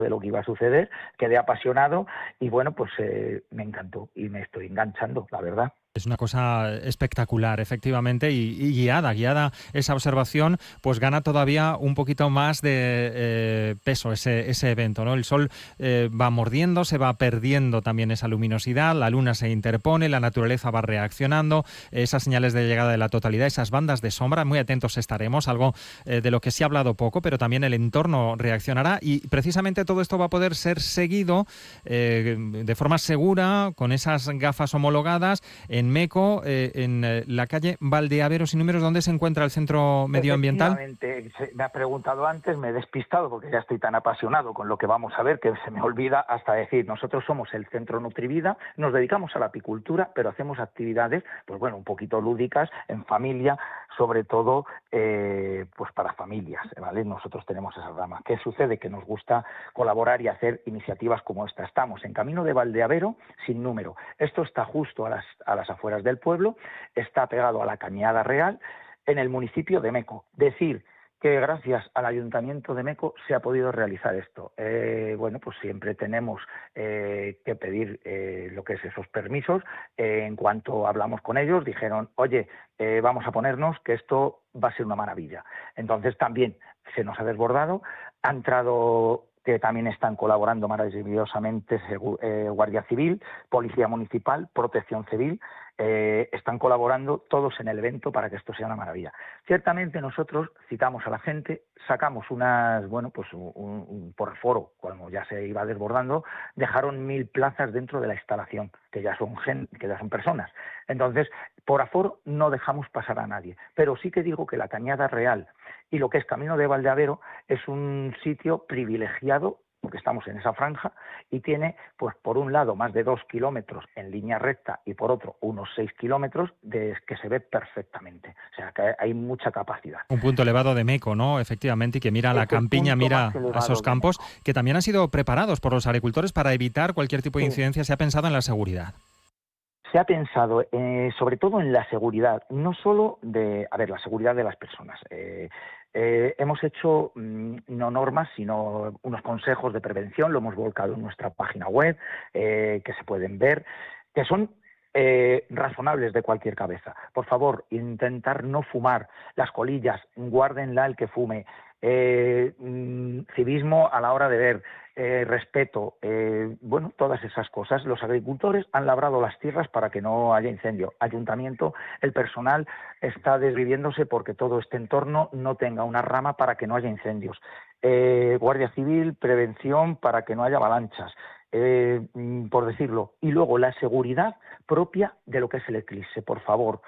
de lo que iba a suceder, quedé apasionado y bueno, pues me encantó y me estoy enganchando, la verdad. Es una cosa espectacular, efectivamente, y guiada esa observación, pues gana todavía un poquito más de peso ese evento, ¿no? El sol va mordiendo, se va perdiendo también esa luminosidad, la luna se interpone, la naturaleza va reaccionando, esas señales de llegada de la totalidad, esas bandas de sombra, muy atentos estaremos, algo de lo que se ha hablado poco, pero también el entorno reaccionará y precisamente todo esto va a poder ser seguido de forma segura, con esas gafas homologadas, en Meco, en la calle Valdeavero sin números, ¿dónde se encuentra el centro medioambiental? Efectivamente, me ha preguntado antes, me he despistado porque ya estoy tan apasionado con lo que vamos a ver que se me olvida hasta decir, nosotros somos el Centro Nutrivida, nos dedicamos a la apicultura, pero hacemos actividades, pues bueno, un poquito lúdicas, en familia, sobre todo pues para familias, ¿vale? Nosotros tenemos esa rama. ¿Qué sucede? Que nos gusta colaborar y hacer iniciativas como esta. Estamos en Camino de Valdeavero sin número. Esto está justo a las afueras del pueblo, está pegado a la Cañada Real, en el municipio de Meco. Decir que gracias al Ayuntamiento de Meco se ha podido realizar esto. Bueno, pues siempre tenemos que pedir lo que es esos permisos. En cuanto hablamos con ellos, dijeron, oye, vamos a ponernos que esto va a ser una maravilla. Entonces también se nos ha desbordado, ha entrado, que también están colaborando maravillosamente, Guardia Civil, Policía Municipal, Protección Civil, están colaborando todos en el evento para que esto sea una maravilla. Ciertamente nosotros citamos a la gente, sacamos unas, bueno, pues por aforo, cuando ya se iba desbordando, dejaron 1000 plazas dentro de la instalación, que ya son personas. Entonces, por aforo no dejamos pasar a nadie, pero sí que digo que la Cañada Real y lo que es Camino de Valdeavero es un sitio privilegiado porque estamos en esa franja y tiene, pues por un lado, más de 2 kilómetros en línea recta y por otro unos 6 kilómetros que se ve perfectamente. O sea, que hay mucha capacidad. Un punto elevado de Meco, ¿no? Efectivamente, y que mira a la Es el campiña, punto mira más a esos elevado de campos, Meco. que también han sido preparados por los agricultores para evitar cualquier tipo de Sí. incidencia. Se ha pensado en la seguridad. Se ha pensado sobre todo en la seguridad, no solo la seguridad de las personas. Hemos hecho no normas, sino unos consejos de prevención, lo hemos volcado en nuestra página web, que se pueden ver, que son razonables de cualquier cabeza. Por favor, intentar no fumar, las colillas, guárdenla el que fume, civismo a la hora de ver, respeto, bueno, todas esas cosas. Los agricultores han labrado las tierras para que no haya incendio. Ayuntamiento, el personal está desviviéndose porque todo este entorno no tenga una rama para que no haya incendios. Guardia Civil, prevención para que no haya avalanchas. Por decirlo. Y luego la seguridad propia de lo que es el eclipse. Por favor,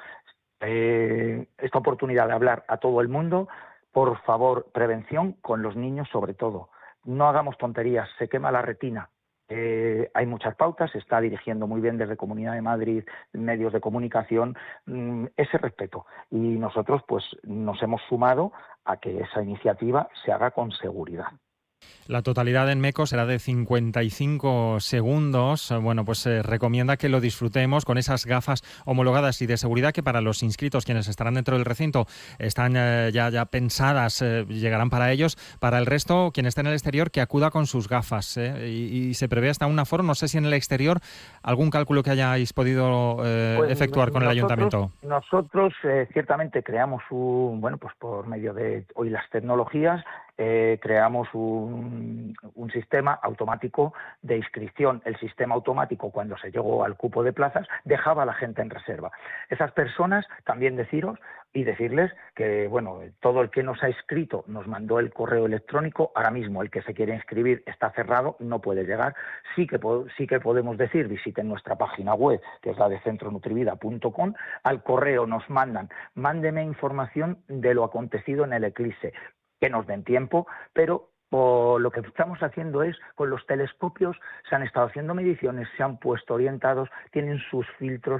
esta oportunidad de hablar a todo el mundo, por favor, prevención con los niños sobre todo. No hagamos tonterías, se quema la retina. Hay muchas pautas, se está dirigiendo muy bien desde Comunidad de Madrid, medios de comunicación, ese respeto. Y nosotros pues nos hemos sumado a que esa iniciativa se haga con seguridad. La totalidad en Meco será de 55 segundos. Bueno, pues se recomienda que lo disfrutemos con esas gafas homologadas y de seguridad que para los inscritos, quienes estarán dentro del recinto, están ya pensadas, llegarán para ellos. Para el resto, quien esté en el exterior, que acuda con sus gafas. Y se prevé hasta un aforo. No sé si en el exterior algún cálculo que hayáis podido efectuar con el ayuntamiento. Nosotros ciertamente creamos bueno, pues por medio de hoy las tecnologías, creamos un sistema automático de inscripción. El sistema automático, cuando se llegó al cupo de plazas, dejaba a la gente en reserva. Esas personas, también deciros y decirles que, bueno, todo el que nos ha inscrito nos mandó el correo electrónico. Ahora mismo el que se quiere inscribir está cerrado, no puede llegar. Sí que podemos decir, visiten nuestra página web, que es la de centronutrivida.com. Al correo nos mándeme información de lo acontecido en el eclipse, que nos den tiempo, pero lo que estamos haciendo es, con los telescopios, se han estado haciendo mediciones, se han puesto orientados, tienen sus filtros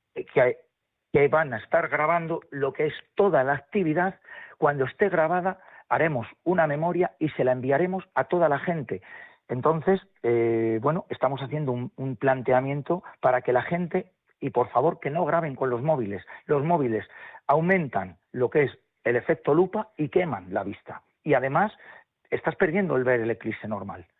que van a estar grabando lo que es toda la actividad. Cuando esté grabada, haremos una memoria y se la enviaremos a toda la gente. Entonces, bueno, estamos haciendo un planteamiento para que la gente, y por favor que no graben con los móviles. Los móviles aumentan lo que es el efecto lupa y queman la vista. Y además estás perdiendo el ver el eclipse normal.